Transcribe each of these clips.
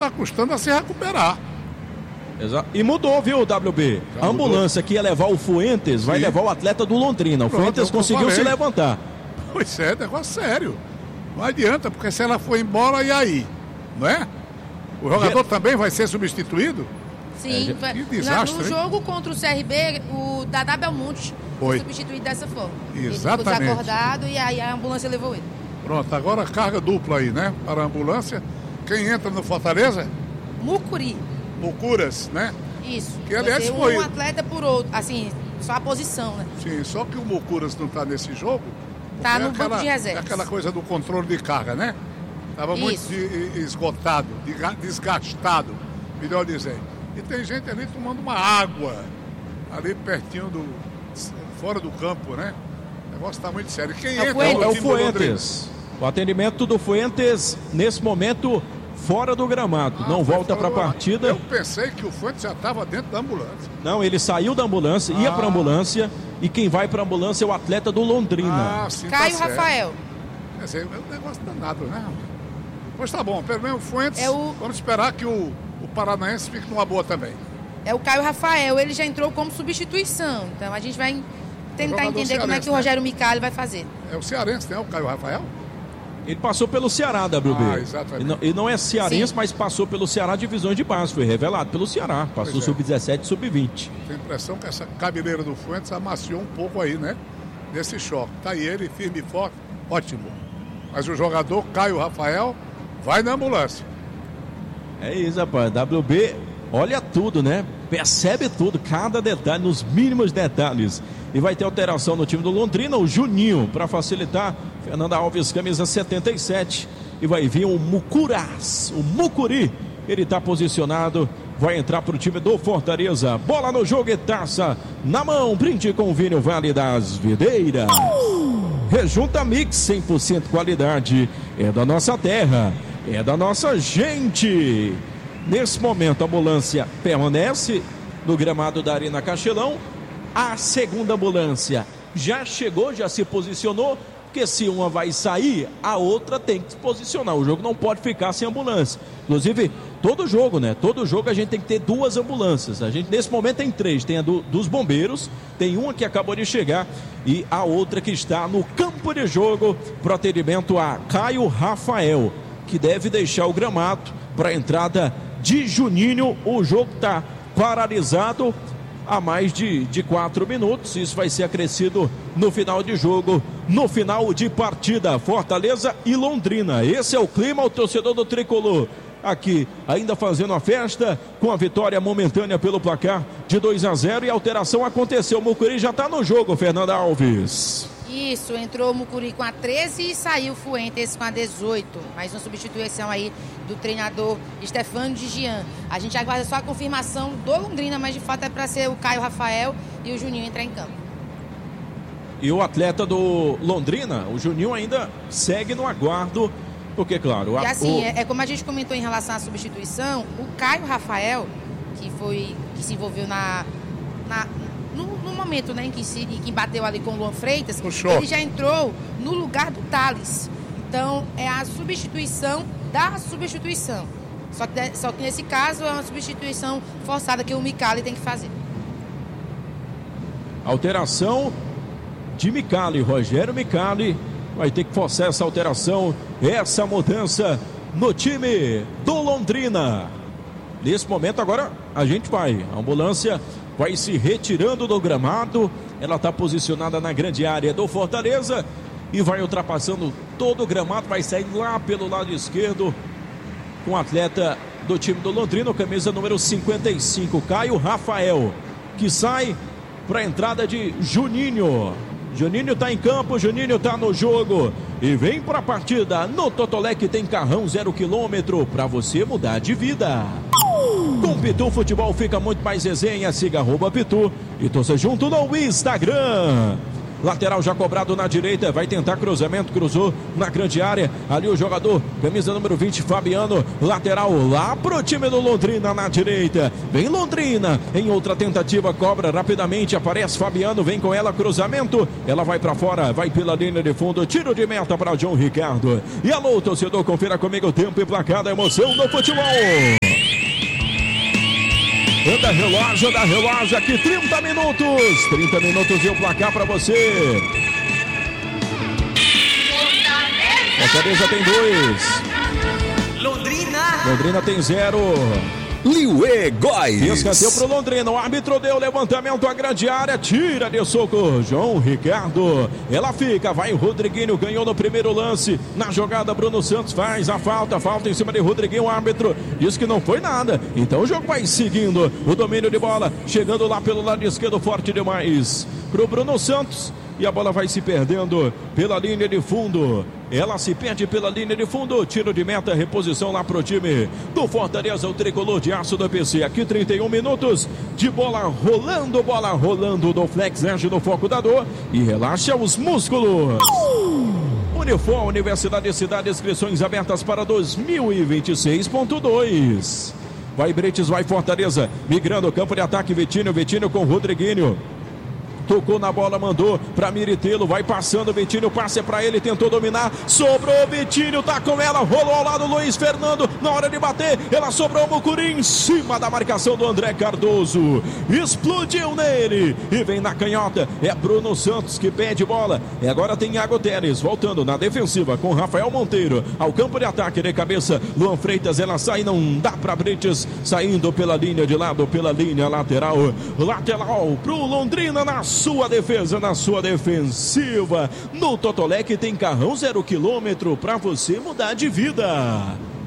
está custando a se recuperar. Exato. E mudou, viu, WB? Já a ambulância que ia levar o Fuentes vai levar o atleta do Londrina. O Fuentes conseguiu se levantar. Pois é, negócio sério. Não adianta, porque se ela for embora, e aí? Não é? O jogador também vai ser substituído? Sim, que desastre, no jogo contra o CRB, o Dadá Belmonte foi substituído dessa forma. Exatamente. Ele ficou desacordado e aí a ambulância levou ele. Pronto, agora carga dupla aí, né? Para a ambulância. Quem entra no Fortaleza? Mucuri. Mucuras, né? Isso. Que aliás foi um atleta por outro, assim, só a posição, né? Sim, só que o Mucuras não está nesse jogo. Tá no banco de reservas. Aquela coisa do controle de carga, né? Estava muito esgotado, desgastado, melhor dizer. E tem gente ali tomando uma água, ali pertinho fora do campo, né? O negócio está muito sério. Quem entra é o Fuentes. O atendimento do Fuentes, nesse momento, fora do gramado. Não volta para a partida. Eu pensei que o Fuentes já estava dentro da ambulância. Não, ele saiu da ambulância, ia para a ambulância. E quem vai para a ambulância é o atleta do Londrina. Sim, Caio Rafael. Quer dizer, é um negócio danado, né? Pois tá bom, pelo menos o Fuentes, vamos esperar que o Paranaense fique numa boa também. É o Caio Rafael, ele já entrou como substituição. Então a gente vai tentar entender como é que o Rogério Micali vai fazer. É o cearense, né? O Caio Rafael? Ele passou pelo Ceará, WB. Exatamente. Ele não é cearense, mas passou pelo Ceará divisões de base. Foi revelado pelo Ceará. Passou sub-17 e sub-20. Tem a impressão que essa cabeleira do Fuentes amaciou um pouco aí, né? Nesse choque. Tá aí ele, firme e forte. Ótimo. Mas o jogador Caio Rafael vai na ambulância. É isso, rapaz. WB olha tudo, né? Percebe tudo, cada detalhe, nos mínimos detalhes. E vai ter alteração no time do Londrina, o Juninho, para facilitar. Fernanda Alves, camisa 77. E vai vir o Mucuras, o Mucuri. Ele está posicionado, vai entrar para o time do Fortaleza. Bola no jogo e taça na mão. Brinde com o Vinho Vale das Videiras. Rejunta Mix, 100% qualidade. É da nossa terra, é da nossa gente. Nesse momento, a ambulância permanece no gramado da Arena Castelão. A segunda ambulância já chegou, já se posicionou, porque se uma vai sair, a outra tem que se posicionar. O jogo não pode ficar sem ambulância. Inclusive, todo jogo, né? Todo jogo a gente tem que ter duas ambulâncias. A gente, nesse momento, tem três. Tem a dos bombeiros, tem uma que acabou de chegar e a outra que está no campo de jogo para atendimento a Caio Rafael, que deve deixar o gramado para a entrada de Juninho. O jogo está paralisado há mais de 4 minutos. Isso vai ser acrescido no final de jogo, no final de partida. Fortaleza e Londrina. Esse é o clima, o torcedor do Tricolor aqui ainda fazendo a festa com a vitória momentânea pelo placar de 2-0 e a alteração aconteceu. O Mucuri já está no jogo, Fernanda Alves. Isso, entrou o Mucuri com a 13 e saiu o Fuentes com a 18. Mais uma substituição aí do treinador Stefano de Gian. A gente aguarda só a confirmação do Londrina, mas de fato é para ser o Caio Rafael e o Juninho entrar em campo. E o atleta do Londrina, o Juninho, ainda segue no aguardo, porque claro... E assim, é como a gente comentou em relação à substituição, o Caio Rafael, que se envolveu no momento, né, em que bateu ali com o Luan Freitas, ele já entrou no lugar do Thales. Então, é a substituição da substituição. Só que nesse caso é uma substituição forçada que o Micali tem que fazer. Alteração de Micali, Rogério Micali vai ter que forçar essa alteração, essa mudança no time do Londrina. Nesse momento agora a gente vai, a ambulância vai se retirando do gramado, ela está posicionada na grande área do Fortaleza e vai ultrapassando todo o gramado, vai sair lá pelo lado esquerdo com o atleta do time do Londrina, camisa número 55, Caio Rafael, que sai para a entrada de Juninho. Juninho está em campo, Juninho está no jogo e vem para a partida no Totolec. Tem carrão 0 km para você mudar de vida. Com Pitu Futebol fica muito mais resenha. Siga @Pitu e torça junto no Instagram. Lateral já cobrado na direita, vai tentar cruzamento, cruzou na grande área, ali o jogador, camisa número 20, Fabiano, lateral lá pro time do Londrina na direita, vem Londrina, em outra tentativa, cobra rapidamente, aparece Fabiano, vem com ela, cruzamento, ela vai pra fora, vai pela linha de fundo, tiro de meta para João Ricardo. E alô, torcedor, confira comigo o tempo e placar da emoção do futebol. Anda relógio aqui, 30 minutos. 30 minutos e o placar pra você. Fortaleza tem 2. Londrina tem 0. Liuê Góes. Escanteio pro Londrina, o árbitro deu levantamento à grande área, tira de soco, João Ricardo, ela fica, vai o Rodriguinho, ganhou no primeiro lance, na jogada Bruno Santos faz a falta em cima de Rodriguinho, o árbitro diz que não foi nada, então o jogo vai seguindo, o domínio de bola, chegando lá pelo lado esquerdo, forte demais, pro Bruno Santos, e a bola vai se perdendo pela linha de fundo. Ela se perde pela linha de fundo. Tiro de meta, reposição lá pro time do Fortaleza, o tricolor de aço do PC. Aqui 31 minutos de bola rolando do Flex Edge no foco da dor. E relaxa os músculos. Unifor, Universidade Cidade, inscrições abertas para 2026.2. Vai Brites, vai Fortaleza. Migrando o campo de ataque, Vitinho com Rodriguinho. Tocou na bola, mandou pra Miritelo, vai passando, Vitinho, passe pra ele, tentou dominar, sobrou, Vitinho, tá com ela, rolou ao lado, Luiz Fernando, na hora de bater, ela sobrou, Mucuri em cima da marcação do André Cardoso, explodiu nele, e vem na canhota, é Bruno Santos que pede bola, e agora tem Iago Teres, voltando na defensiva com Rafael Monteiro, ao campo de ataque de cabeça, Luan Freitas, ela sai, não dá pra Brites, saindo pela linha de lado, pela linha lateral pro Londrina na sua defesa, na sua defensiva. No Totolec tem carrão 0 km para você mudar de vida.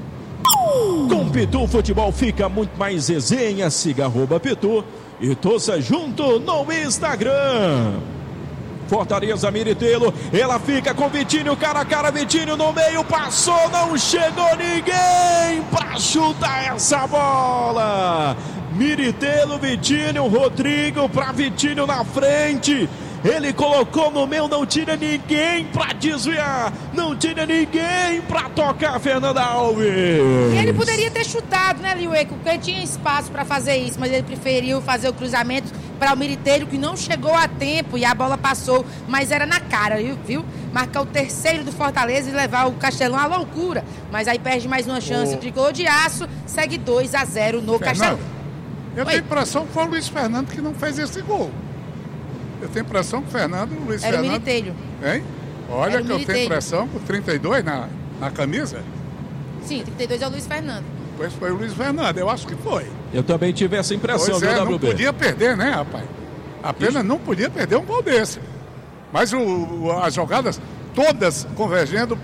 Com Pitu Futebol fica muito mais resenha. Siga @Pitu e torça junto no Instagram. Fortaleza, Miritelo, ela fica com Vitinho, cara a cara, Vitinho no meio, passou, não chegou ninguém para chutar essa bola. Miritelo, Vitinho, Rodrigo para Vitinho na frente. Ele colocou no meio, não tinha ninguém para desviar, não tinha ninguém para tocar, Fernanda Alves. E ele poderia ter chutado, né, Liuê? Porque tinha espaço para fazer isso, mas ele preferiu fazer o cruzamento para o Miritelo, que não chegou a tempo e a bola passou, mas era na cara, viu? Marcar o terceiro do Fortaleza e levar o Castelão à loucura. Mas aí perde mais uma chance. O tricolor de aço segue 2-0 no Castelão. Eu tenho a impressão que foi o Luiz Fernando que não fez esse gol. Eu tenho a impressão que o Luiz Fernando... Era o Miritelo. Hein? Olha que eu tenho a impressão que o 32 na camisa... Sim, 32 é o Luiz Fernando. Pois foi o Luiz Fernando, eu acho que foi. Eu também tive essa impressão, pois viu, não WB? Podia perder, né, rapaz? Apenas não podia perder um gol desse. Mas as jogadas todas convergindo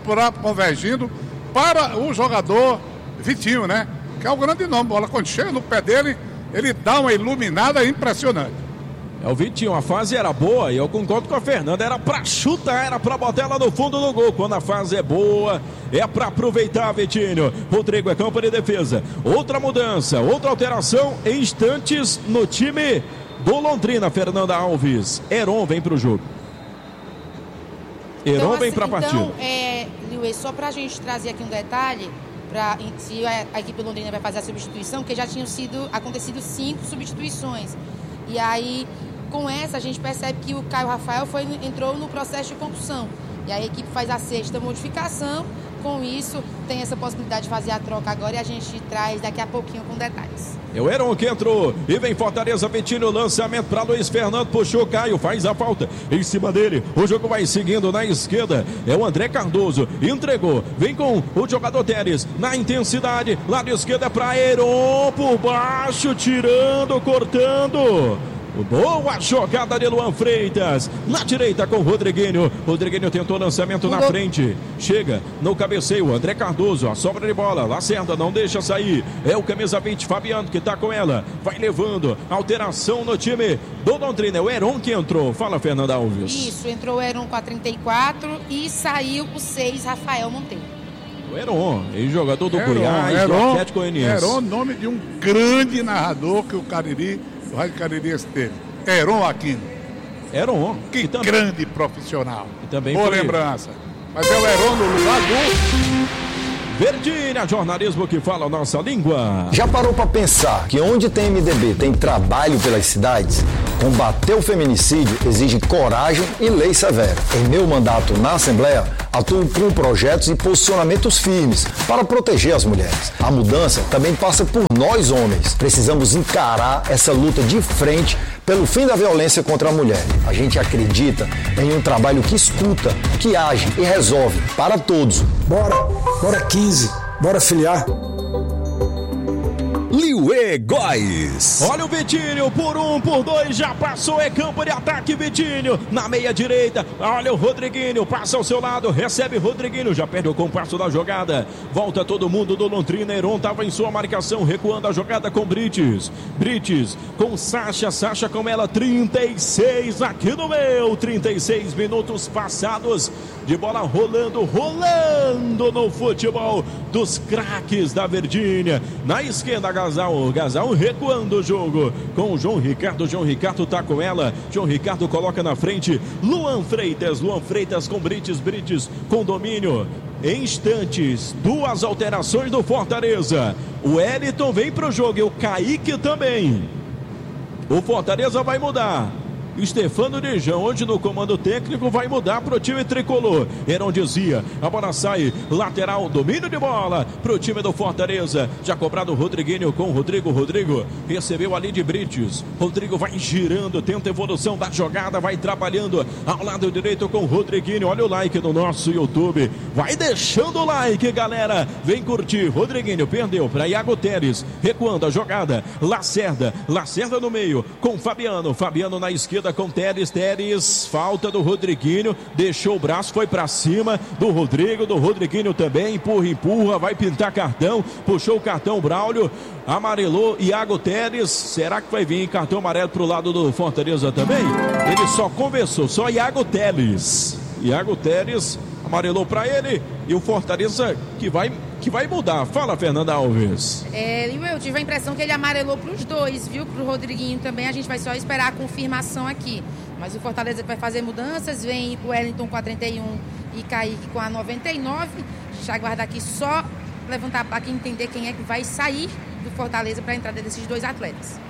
para o jogador Vitinho, né? Que é o grande nome. A bola quando chega no pé dele, ele dá uma iluminada impressionante. É o Vitinho, a fase era boa e eu concordo com a Fernanda, era pra chutar, era pra botar ela no fundo do gol. Quando a fase é boa, é pra aproveitar, Vitinho. Rodrigo é campo de defesa. Outra mudança, outra alteração em instantes no time do Londrina, Fernanda Alves. Heron vem pro jogo. Heron vem pra partida. Liuê, só pra gente trazer aqui um detalhe, se a equipe londrina vai fazer a substituição, porque já tinham acontecido 5 substituições. E aí, com essa, a gente percebe que o Caio Rafael entrou no processo de concussão. E a equipe faz a 6ª modificação. Com isso, tem essa possibilidade de fazer a troca agora e a gente traz daqui a pouquinho com detalhes. É o Heron que entrou e vem Fortaleza, Vitinho, lançamento para Luiz Fernando, puxou Caio, faz a falta em cima dele, o jogo vai seguindo na esquerda, é o André Cardoso, entregou, vem com o jogador Teres, na intensidade, lado esquerdo é para Heron, por baixo, tirando, cortando. Boa jogada de Luan Freitas. Na direita com o Rodriguinho. Rodriguinho tentou lançamento na frente. Chega no cabeceio. André Cardoso. A sobra de bola. Lacerda não deixa sair. É o camisa 20, Fabiano, que tá com ela. Vai levando. Alteração no time do Londrina. É o Heron que entrou. Fala, Fernanda Alves. Isso, entrou o Heron com a 34 e saiu o 6, Rafael Monteiro. O Heron, ex-jogador do Goiás, do Atlético Goianiense. Heron, nome de um grande narrador que o Rádio Cariri teve. Heron Aquino. Heron. Que grande profissional. E também boa lembrança. Mas é o Heron no lugar do Verdinha, jornalismo que fala a nossa língua. Já parou para pensar que onde tem MDB tem trabalho pelas cidades? Combater o feminicídio exige coragem e lei severa. Em meu mandato na Assembleia, atuo com projetos e posicionamentos firmes para proteger as mulheres. A mudança também passa por nós, homens. Precisamos encarar essa luta de frente pelo fim da violência contra a mulher. A gente acredita em um trabalho que escuta, que age e resolve para todos. Bora 15, bora filiar. Liuê Góis. Olha o Vitinho, por 1, por 2, já passou, é campo de ataque, Vitinho, na meia direita, olha o Rodriguinho, passa ao seu lado, recebe Rodriguinho, já perde o compasso da jogada, volta todo mundo do Londrina, Heron estava em sua marcação, recuando a jogada com Brites com Sacha com ela, 36 aqui no meu, 36 minutos passados, de bola rolando no futebol dos craques da Verdinha, na esquerda, Gazal recuando o jogo com o João Ricardo tá com ela, João Ricardo coloca na frente, Luan Freitas com Brites com domínio, em instantes, 2 alterações do Fortaleza, o Wellington vem pro jogo e o Kaique também, o Fortaleza vai mudar, Stefano Dejão, hoje no comando técnico, vai mudar pro time tricolor. Heron dizia, a bola sai, lateral, domínio de bola pro time do Fortaleza. Já cobrado o Rodriguinho com o Rodrigo recebeu ali de Brites. Rodrigo vai girando, tenta evolução da jogada, vai trabalhando ao lado direito com o Rodriguinho. Olha o like no nosso YouTube. Vai deixando o like, galera. Vem curtir. Rodriguinho perdeu para Iago Teres, recuando a jogada. Lacerda no meio com Fabiano na esquerda com Teres, falta do Rodriguinho, deixou o braço, foi pra cima do Rodriguinho também, empurra, vai pintar cartão, puxou o cartão Braulio, amarelou Iago Teres, será que vai vir cartão amarelo pro lado do Fortaleza também? Ele só conversou, só Iago Teres amarelou pra ele e o Fortaleza que vai mudar. Fala, Fernanda Alves. Eu tive a impressão que ele amarelou para os dois, viu? Para o Rodriguinho também, a gente vai só esperar a confirmação aqui. Mas o Fortaleza vai fazer mudanças, vem o Wellington com a 31 e Kaique com a 99. Já aguardar aqui só levantar a placa e entender quem é que vai sair do Fortaleza para a entrada desses 2 atletas.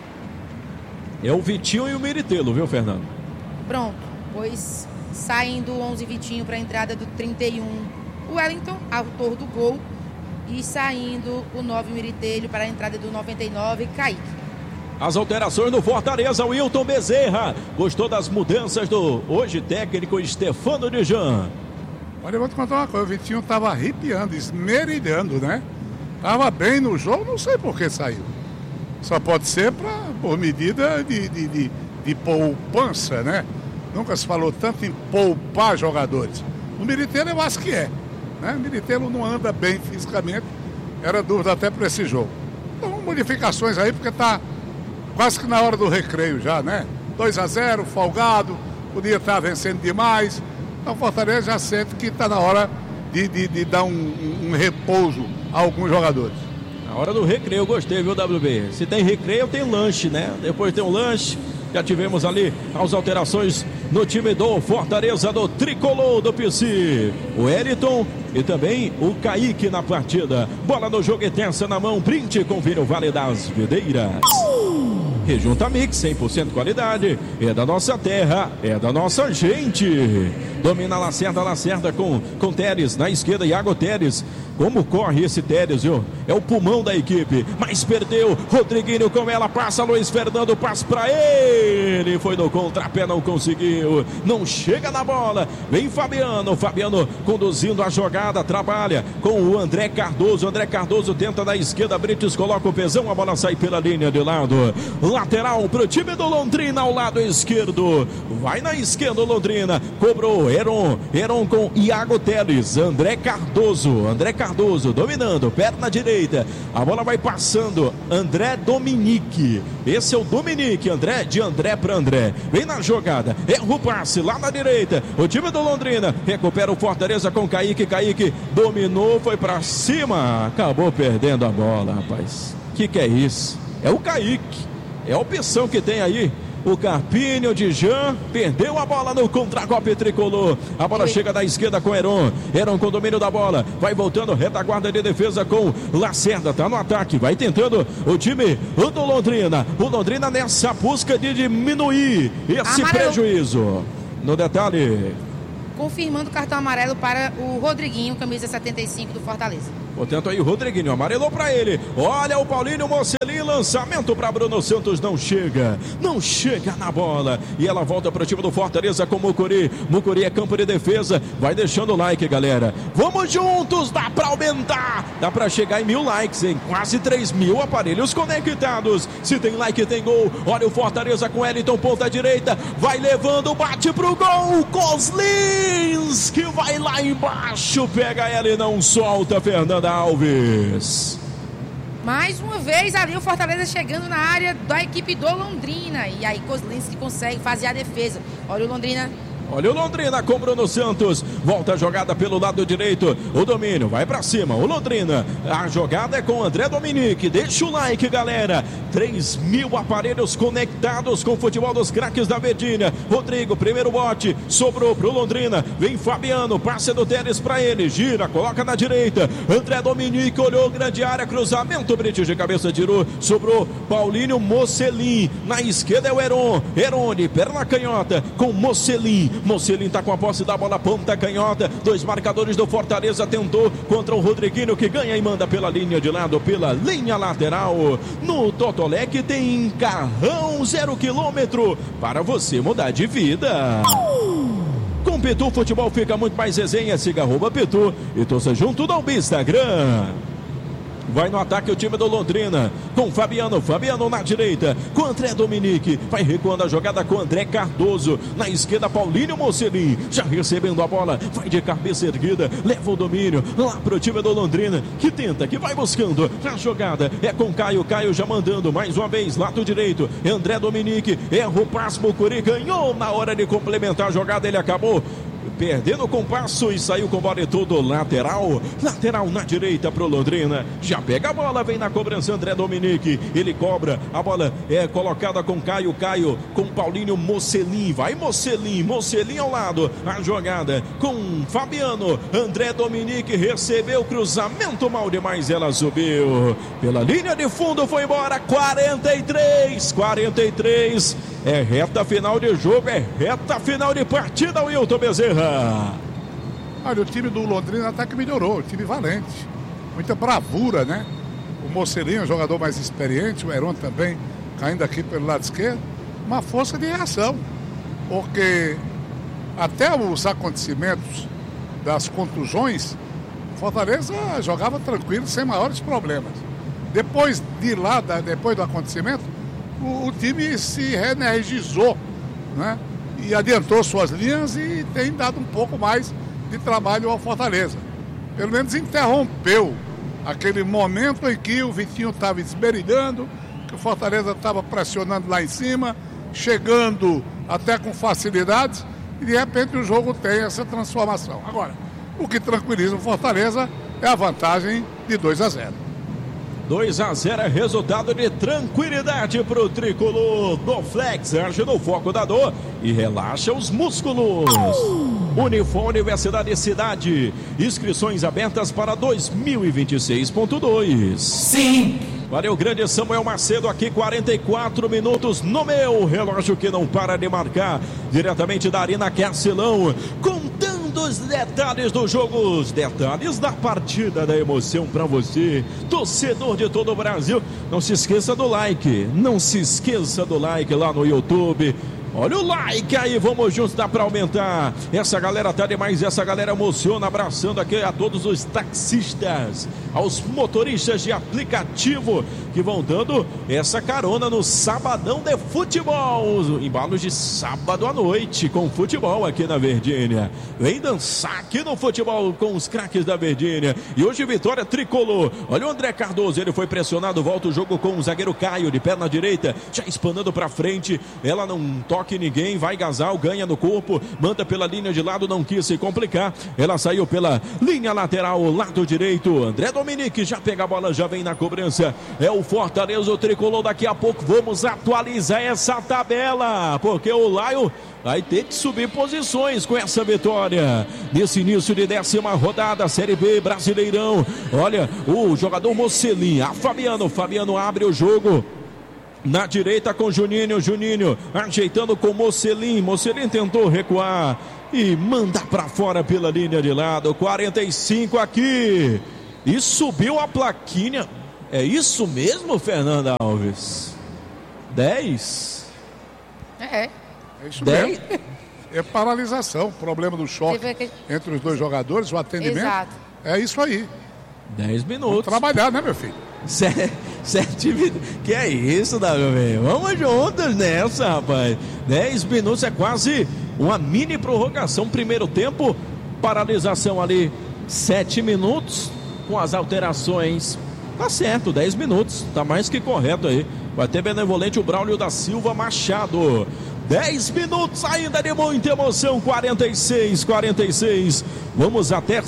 É o Vitinho e o Miritelo, viu, Fernando? Pronto, pois saindo o 11 Vitinho para a entrada do 31 o Wellington, autor do gol, e saindo o 9 Miritelho para a entrada do 99 Kaique. As alterações do Fortaleza, o Wilton Bezerra gostou das mudanças do hoje técnico Stefano Dejão. Olha, eu vou te contar uma coisa, o Vitinho estava arrepiando, esmerilhando, né? Estava bem no jogo, não sei por que saiu. Só pode ser por medida de poupança, né? Nunca se falou tanto em poupar jogadores. O Miritelo eu acho que é. Né? O Miritelo não anda bem fisicamente, era dúvida até para esse jogo. Então, modificações aí, porque está quase que na hora do recreio já, né? 2-0, folgado, podia estar vencendo demais. Então, o Fortaleza já sente que está na hora de dar um repouso a alguns jogadores. Na hora do recreio, eu gostei, viu, WB? Se tem recreio, tem lanche, né? Depois tem um lanche. Já tivemos ali as alterações no time do Fortaleza, do tricolor do PC. O Wellington e também o Kaique na partida. Bola no jogo e tensa na mão. Print com Vinho Vale das Videiras. Rejunta Mix, 100% qualidade. É da nossa terra, é da nossa gente. Domina Lacerda com Teres na esquerda, Iago Teres. Como corre esse Teres, viu? É o pulmão da equipe, mas perdeu. Rodriguinho com ela, passa Luiz Fernando, passa pra ele. Foi no contrapé, não conseguiu. Não chega na bola. Vem Fabiano conduzindo a jogada, trabalha com o André Cardoso. André Cardoso tenta na esquerda, Brites coloca o pezão, a bola sai pela linha de lado. Lateral pro time do Londrina ao lado esquerdo. Vai na esquerda o Londrina. Cobrou Heron com Iago Teles. André Cardoso dominando, perna direita. A bola vai passando. André Dominique. Esse é o Dominique. De André para André. Vem na jogada. Erra o passe lá na direita. O time do Londrina recupera o Fortaleza com Kaique. Kaique dominou, foi para cima. Acabou perdendo a bola, rapaz. Que é isso? É o Kaique. É a opção que tem aí O Carpinho de Jean perdeu a bola no contragolpe tricolor. A bola chega da esquerda com Heron. Heron com domínio da bola. Vai voltando, retaguarda de defesa com Lacerda. Tá no ataque, vai tentando o time do Londrina. O Londrina nessa busca de diminuir esse prejuízo. No detalhe, confirmando o cartão amarelo para o Rodriguinho, camisa 75 do Fortaleza. Portanto aí o Rodriguinho amarelou para ele. Olha o Paulinho Mocelin, lançamento para Bruno Santos, não chega na bola. E ela volta para o time do Fortaleza com Mucuri. Mucuri é campo de defesa, vai deixando o like, galera. Vamos juntos, dá para aumentar, dá para chegar em 1000 likes, hein? Quase 3.000 aparelhos conectados. Se tem like, tem gol. Olha o Fortaleza com Wellington, ponta direita, vai levando, bate pro gol. Coslins, que vai lá embaixo, pega ela e não solta, Fernanda Alves. Mais uma vez ali o Fortaleza chegando na área da equipe do Londrina. E aí Coslins que consegue fazer a defesa. Olha o Londrina. Olha o Londrina com Bruno Santos. Volta a jogada pelo lado direito. O domínio vai pra cima. O Londrina. A jogada é com André Dominique. Deixa o like, galera. 3.000 aparelhos conectados com o futebol dos craques da Verdinha. Rodrigo, primeiro bote. Sobrou pro Londrina. Vem Fabiano. Passe do Teres pra ele. Gira, coloca na direita. André Dominique olhou grande área. Cruzamento. Brite de cabeça, tirou. Sobrou Paulinho Mocelin. Na esquerda é o Heron. Heron de perna canhota com Mocelin. Mocelin tá com a posse da bola, ponta canhota. 2 marcadores do Fortaleza, tentou contra o Rodriguinho, que ganha e manda pela linha de lado, pela linha lateral. No Totolec tem carrão 0 km para você mudar de vida. Com Pitu Futebol fica muito mais resenha. Siga @Pitu e torça junto no Instagram. Vai no ataque o time do Londrina, com Fabiano na direita, com André Dominique, vai recuando a jogada com André Cardoso, na esquerda Paulinho Mocelin, já recebendo a bola, vai de cabeça erguida, leva o domínio, lá pro time do Londrina, que tenta, que vai buscando, a jogada é com Caio já mandando, mais uma vez, lado direito, André Dominique, erra o passe, Mucuri ganhou na hora de complementar a jogada, ele acabou perdendo o compasso e saiu com bola e tudo, lateral na direita pro Londrina, já pega a bola, vem na cobrança André Dominique, ele cobra, a bola é colocada com Caio com Paulinho Mocelin, vai Mocelin ao lado, a jogada com Fabiano, André Dominique recebeu cruzamento mal demais, ela subiu pela linha de fundo, foi embora, 43, é reta final de jogo, é reta final de partida, Wilton Bezerra. Olha, o time do Londrina até que melhorou, o time valente, muita bravura, né? O Mocelin é um jogador mais experiente, o Heron também caindo aqui pelo lado esquerdo, uma força de reação, porque até os acontecimentos das contusões, o Fortaleza jogava tranquilo, sem maiores problemas. Depois do acontecimento, o time se reenergizou, né? E adiantou suas linhas e tem dado um pouco mais de trabalho ao Fortaleza. Pelo menos interrompeu aquele momento em que o Vitinho estava esmerilhando, que o Fortaleza estava pressionando lá em cima, chegando até com facilidades, e de repente o jogo tem essa transformação. Agora, o que tranquiliza o Fortaleza é a vantagem de 2-0. 2-0 é resultado de tranquilidade para o tricolor do Flex. Age no foco da dor e relaxa os músculos. Unifor Universidade Cidade. Inscrições abertas para 2026.2. Sim! Valeu, grande Samuel Macedo aqui, 44 minutos no meu relógio que não para de marcar. Diretamente da Arena Castelão, contando os detalhes do jogo, os detalhes da partida, da emoção para você, torcedor de todo o Brasil. Não se esqueça do like, lá no YouTube. Olha o like aí, vamos juntos, dá para aumentar. Essa galera tá demais, essa galera emociona, abraçando aqui a todos os taxistas, aos motoristas de aplicativo que vão dando essa carona no sabadão de futebol, embalos de sábado à noite com futebol aqui na Verdinha. Vem dançar aqui no futebol com os craques da Verdinha. E hoje vitória tricolor. Olha o André Cardoso, ele foi pressionado, volta o jogo com o zagueiro Caio de perna direita, já espanando para frente, ela não toca toque ninguém, vai Gasal, ganha no corpo, manda pela linha de lado, não quis se complicar, ela saiu pela linha lateral, lado direito, André Dominique já pega a bola, já vem na cobrança, é o Fortaleza, o tricolor, daqui a pouco vamos atualizar essa tabela, porque o Lion vai ter que subir posições com essa vitória. Nesse início de 10ª rodada, Série B, Brasileirão. Olha, o jogador Mocelin, Fabiano abre o jogo. Na direita com Juninho ajeitando com Mocelin tentou recuar e manda pra fora pela linha de lado. 45 aqui. E subiu a plaquinha. É isso mesmo, Fernanda Alves? 10? É isso mesmo. É paralisação, problema do choque entre os dois jogadores, o atendimento. Exato. É isso aí. 10 minutos. Vamos trabalhar, né, meu filho? 7 minutos. Que é isso, WB? Vamos juntos nessa, rapaz. 10 minutos é quase uma mini prorrogação. Primeiro tempo, paralisação ali, 7 minutos. Com as alterações, tá certo, 10 minutos. Tá mais que correto aí. Vai ter benevolente o Braulio da Silva Machado. 10 minutos ainda de muita emoção. 46. Vamos até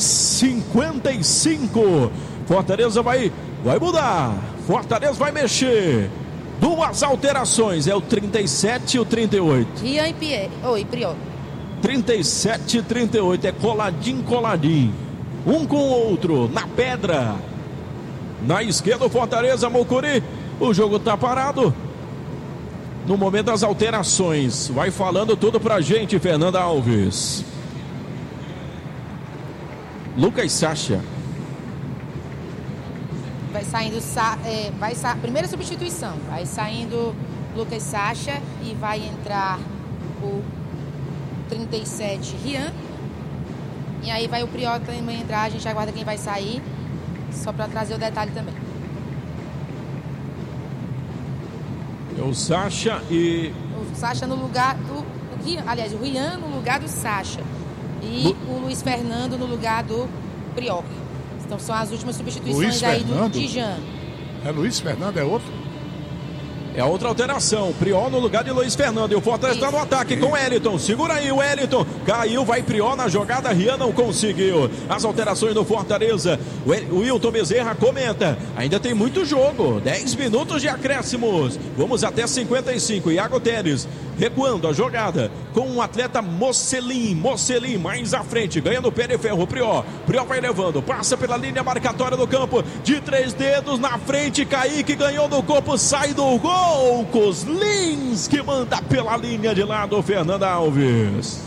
55. Fortaleza vai mudar. Fortaleza vai mexer. 2 alterações. É o 37 e o 38. Rian e Priol. 37 e 38. É coladinho. Um com o outro. Na pedra. Na esquerda o Fortaleza, Mocuri. O jogo tá parado. No momento das alterações, vai falando tudo pra gente, Fernanda Alves. Lucas Sacha. Vai saindo, primeira substituição, vai saindo Lucas Sacha e vai entrar o 37, Rian. E aí vai o Priol também entrar, a gente aguarda quem vai sair, só para trazer o detalhe também. É o Sacha e... O Sacha no lugar do Rian, aliás, o Rian no lugar do Sacha. E o Luiz Fernando no lugar do Priol. Então são as últimas substituições aí do Dijan. É Luiz Fernando, é outro? É outra alteração, Priol no lugar de Luiz Fernando. E o Fortaleza está no ataque com o Wellington. Segura aí o Wellington. Caiu, vai Priol na jogada. Rian não conseguiu. As alterações do Fortaleza. O Wilton Bezerra comenta. Ainda tem muito jogo. 10 minutos de acréscimos. Vamos até 55. Iago Teres recuando a jogada com o atleta Mocelin mais à frente. Ganha no pé de ferro. Priol vai levando. Passa pela linha marcatória do campo. De 3 dedos na frente. Kaique ganhou no corpo. Sai do gol. Lins que manda pela linha de lado, Fernanda Alves.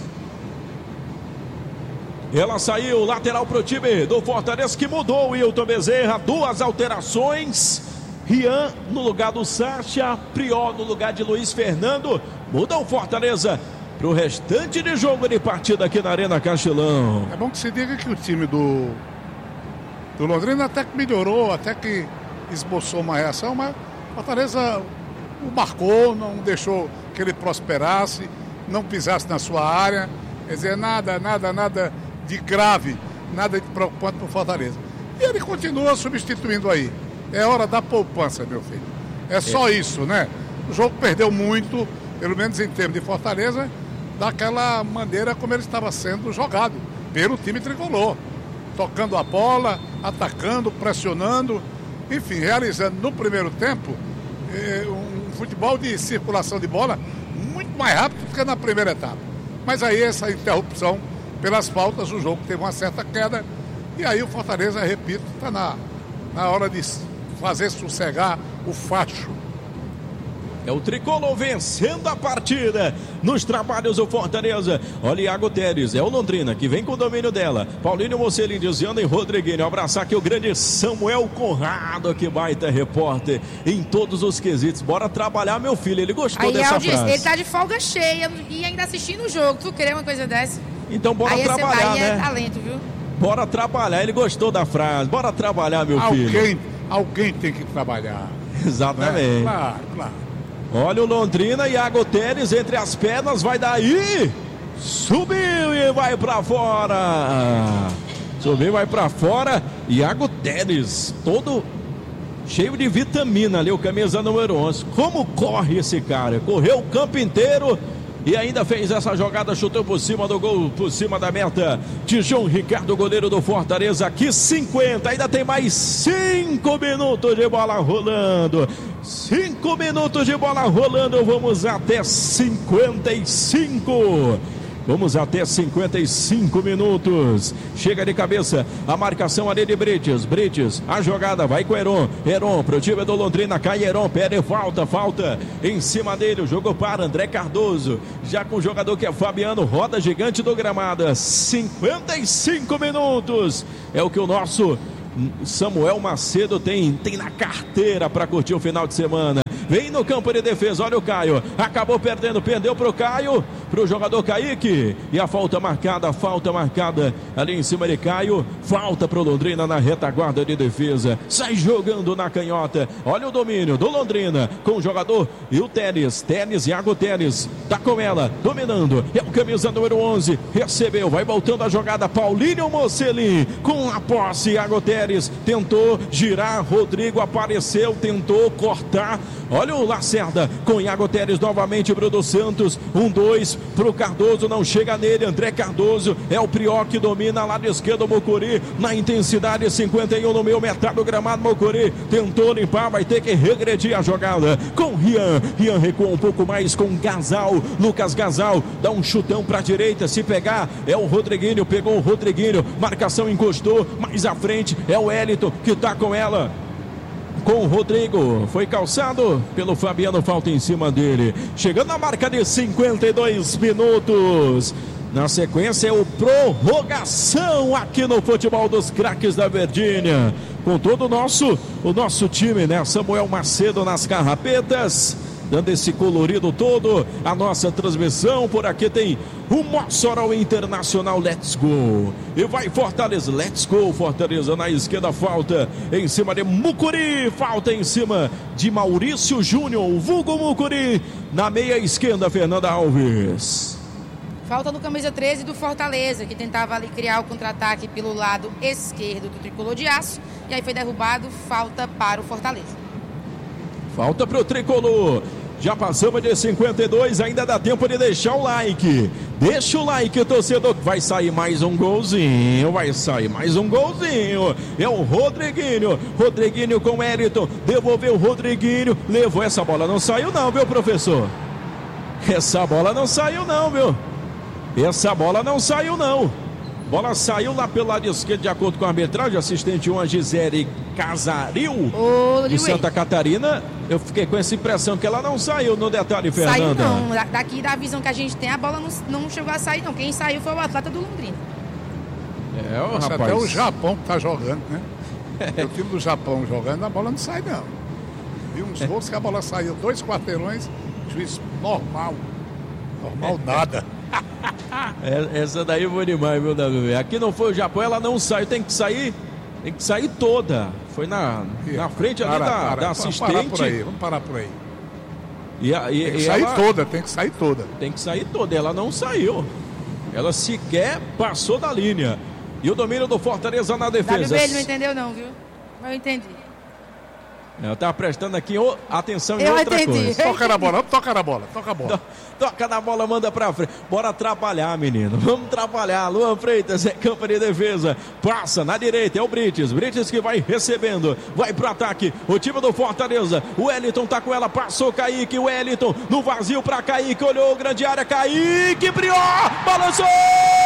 Ela saiu, lateral pro time do Fortaleza que mudou, Wilton Bezerra. 2 alterações. Rian no lugar do Sacha, Priol no lugar de Luiz Fernando. Muda o Fortaleza pro restante de jogo de partida aqui na Arena Castelão. É bom que se diga que o time do Londrina até que melhorou, até que esboçou uma reação, mas Fortaleza o marcou, não deixou que ele prosperasse, não pisasse na sua área. Quer dizer, nada de grave, nada de preocupante para o Fortaleza. E ele continua substituindo aí. É hora da poupança, meu filho. É só isso, né? O jogo perdeu muito, pelo menos em termos de Fortaleza, daquela maneira como ele estava sendo jogado pelo time tricolor. Tocando a bola, atacando, pressionando, enfim, realizando no primeiro tempo um futebol de circulação de bola muito mais rápido do que na primeira etapa. Mas aí essa interrupção pelas faltas, o jogo teve uma certa queda e aí o Fortaleza, repito, está na hora de fazer sossegar o facho. É o tricolor vencendo a partida nos trabalhos do Fortaleza. Olha, Iago Teres, é o Londrina que vem com o domínio dela. Paulinho Mocelin, Diziano e Rodriguinho. Abraçar aqui o grande Samuel Conrado, que baita repórter em todos os quesitos. Bora trabalhar, meu filho. Ele gostou dessa frase. Ele tá de folga cheia e ainda assistindo o jogo. Tu querer uma coisa dessa? Então bora trabalhar, aí né? É talento, viu? Bora trabalhar. Ele gostou da frase. Bora trabalhar, meu filho. Alguém tem que trabalhar. Exatamente. Né? Claro. Olha o Londrina, Iago Teres entre as pernas, vai daí, subiu e vai pra fora, Iago Teres, todo cheio de vitamina ali, o camisa número 11, como corre esse cara, correu o campo inteiro e ainda fez essa jogada, chutou por cima do gol, por cima da meta de João Ricardo, goleiro do Fortaleza. Aqui 50, ainda tem mais 5 minutos de bola rolando. 5 minutos de bola rolando, vamos até 55. Vamos até 55 minutos. Chega de cabeça a marcação ali de Brites. Brites, a jogada vai com Heron. Heron pro time do Londrina. Cai Heron, pede falta em cima dele. O jogo para André Cardoso. Já com o jogador que é Fabiano. Roda gigante do gramado. 55 minutos. É o que o nosso Samuel Macedo tem na carteira para curtir o final de semana. Vem no campo de defesa, olha o Caio, acabou perdeu pro Caio, pro jogador Kaique, e a falta marcada ali em cima de Caio, falta pro Londrina na retaguarda de defesa, sai jogando na canhota, olha o domínio do Londrina, com o jogador e o Teles, Iago Teles, tá com ela, dominando, é o camisa número 11, recebeu, vai voltando a jogada, Paulinho Mocelin, com a posse, Iago Teles, tentou girar, Rodrigo apareceu, tentou cortar, olha o Lacerda com Iago Teres novamente, Bruno Santos, 1-2 pro Cardoso, não chega nele, André Cardoso, é o Prió que domina, lado esquerdo, Mocuri, na intensidade, 51 no meio, metade do gramado, Mocuri, tentou limpar, vai ter que regredir a jogada, com Rian recua um pouco mais com Gasal, Lucas Gasal, dá um chutão pra direita, se pegar, é o Rodriguinho, pegou o Rodriguinho, marcação encostou, mais à frente, é o Elito que tá com ela, com o Rodrigo, foi calçado pelo Fabiano, falta em cima dele, chegando na marca de 52 minutos, na sequência é o prorrogação aqui no futebol dos craques da Verdinha, com todo o nosso time, né? Samuel Macedo nas carrapetas, dando esse colorido todo, a nossa transmissão. Por aqui tem o Mossoró Internacional, let's go, e vai Fortaleza, let's go Fortaleza, na esquerda falta em cima de Mucuri, falta em cima de Maurício Júnior, vulgo Mucuri, na meia esquerda Fernanda Alves. Falta no camisa 13 do Fortaleza, que tentava ali criar o contra-ataque pelo lado esquerdo do tricolor de aço, e aí foi derrubado, falta para o Fortaleza. Falta para o tricolor. Já passamos de 52, ainda dá tempo de deixar o like. Deixa o like, torcedor, vai sair mais um golzinho, É o Rodriguinho com o Elton, devolveu o Rodriguinho, levou essa bola, não saiu não, viu, professor? Essa bola não saiu não, viu? Bola saiu lá pelo lado esquerdo, de acordo com a arbitragem, assistente 1, a Gisele Casaril, de Santa Catarina. Eu fiquei com essa impressão que ela não saiu no detalhe, Fernanda. Saiu não, daqui da visão que a gente tem, a bola não chegou a sair não. Quem saiu foi o atleta do Londrina. Rapaz. Até o Japão que tá jogando, né? O time do Japão jogando, a bola não sai não. Vi uns gols que a bola saiu 2 quarteirões, juiz normal nada. Essa daí foi demais, viu, Davi? Aqui não foi o Japão, ela não saiu, tem que sair toda. Foi na frente ali da assistente. Vamos parar por aí. Tem que sair toda. Tem que sair toda, ela não saiu. Ela sequer passou da linha. E o domínio do Fortaleza na defesa. Ele não entendeu não, viu? Eu entendi. Eu estava prestando aqui atenção em outra coisa. Toca na bola. Toca na bola, manda pra frente. Bora trabalhar, menino. Vamos trabalhar. Luan Freitas é campo de defesa. Passa na direita, é o Brites. Brites que vai recebendo. Vai pro ataque. O time do Fortaleza. O Wellington tá com ela. Passou Kaique. O Wellington no vazio pra Kaique. Olhou grande área. Kaique, Prió. Balançou!